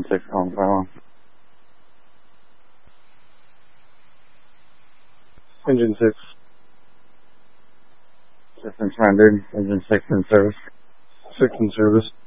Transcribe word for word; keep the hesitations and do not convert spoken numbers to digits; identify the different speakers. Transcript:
Speaker 1: six calling Pylon.
Speaker 2: Engine six.
Speaker 1: Systems rendered. Engine six in service.
Speaker 2: Six in service.